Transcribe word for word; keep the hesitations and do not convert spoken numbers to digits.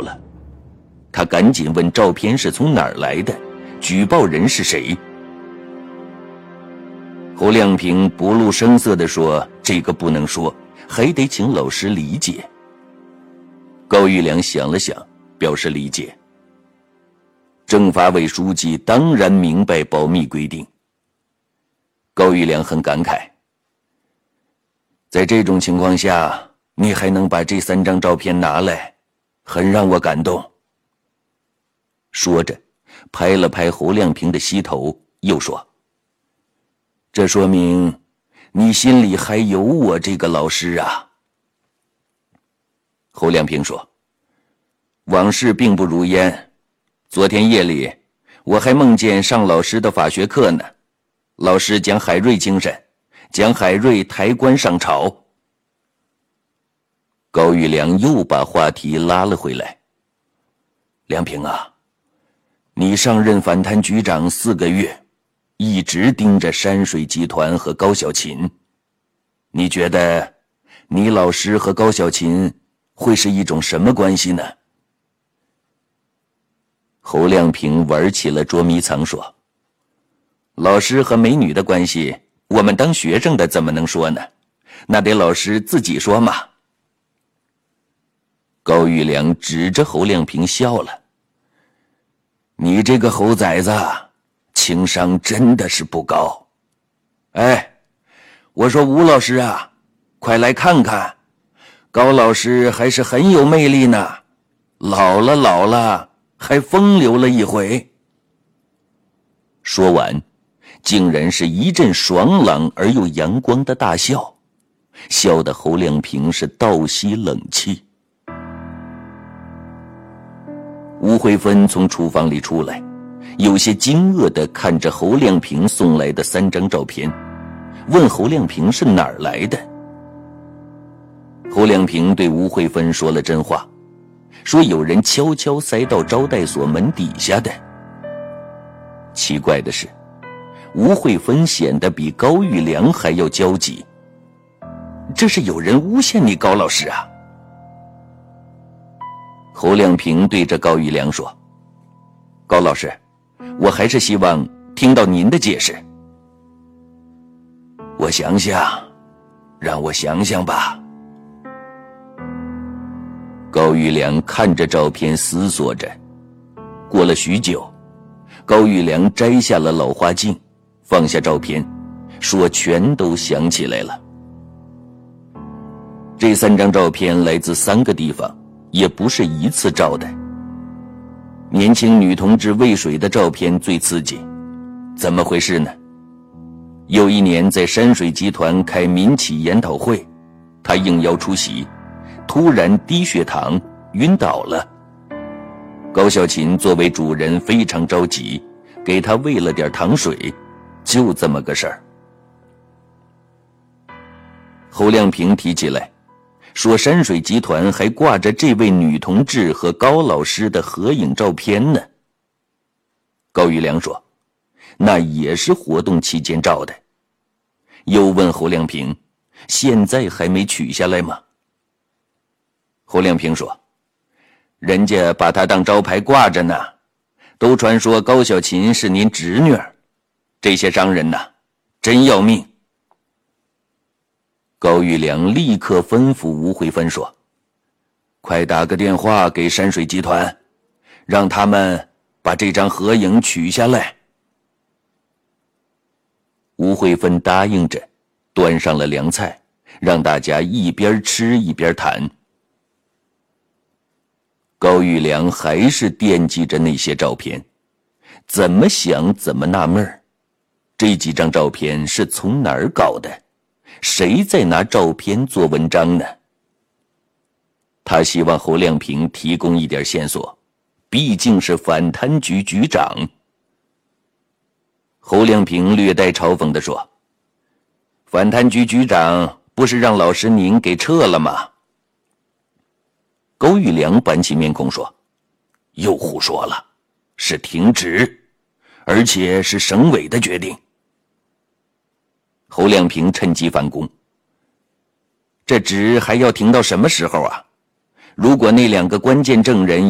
住了，他赶紧问照片是从哪儿来的，举报人是谁。侯亮平不露声色地说，这个不能说，还得请老师理解。高玉良想了想，表示理解。政法委书记当然明白保密规定。高玉良很感慨，在这种情况下，你还能把这三张照片拿来，很让我感动。说着，拍了拍侯亮平的膝头，又说，这说明你心里还有我这个老师啊。侯亮平说，往事并不如烟，昨天夜里我还梦见上老师的法学课呢，老师讲海瑞精神，讲海瑞抬棺上朝。高玉良又把话题拉了回来，梁平啊，你上任反贪局长四个月，一直盯着山水集团和高小琴，你觉得你老师和高小琴会是一种什么关系呢？侯亮平玩起了捉迷藏，说，老师和美女的关系，我们当学生的怎么能说呢？那得老师自己说嘛。高玉良指着侯亮平笑了，你这个猴崽子，情商真的是不高。哎，我说吴老师啊，快来看看，高老师还是很有魅力呢，老了老了还风流了一回。说完，竟然是一阵爽朗而又阳光的大笑，笑得侯亮平是倒吸冷气。吴慧芬从厨房里出来，有些惊愕地看着侯亮平送来的三张照片，问侯亮平是哪儿来的。侯亮平对吴慧芬说了真话，说有人悄悄塞到招待所门底下的。奇怪的是，吴慧芬显得比高玉良还要焦急，这是有人诬陷你高老师啊。侯亮平对着高玉良说，高老师，我还是希望听到您的解释。我想想，让我想想吧。高玉良看着照片思索着，过了许久，高玉良摘下了老花镜，放下照片，说全都想起来了。这三张照片来自三个地方，也不是一次照的。年轻女同志喂水的照片最刺激，怎么回事呢？有一年在山水集团开民企研讨会，她应邀出席，突然低血糖晕倒了。高小琴作为主人非常着急，给她喂了点糖水，就这么个事儿。侯亮平提起来，说山水集团还挂着这位女同志和高老师的合影照片呢。高玉良说，那也是活动期间照的。又问侯亮平，现在还没取下来吗？侯亮平说，人家把她当招牌挂着呢，都传说高小琴是您侄女儿，这些商人呐，真要命。高玉良立刻吩咐吴慧芬说，快打个电话给山水集团，让他们把这张合影取下来。吴慧芬答应着，端上了凉菜，让大家一边吃一边谈。高玉良还是惦记着那些照片，怎么想怎么纳闷儿，这几张照片是从哪儿搞的？谁在拿照片做文章呢？他希望侯亮平提供一点线索，毕竟是反贪局局长。侯亮平略带嘲讽地说，反贪局局长不是让老师您给撤了吗？高玉良板起面孔说，又胡说了，是停职，而且是省委的决定。侯亮平趁机反攻，这职还要停到什么时候啊？如果那两个关键证人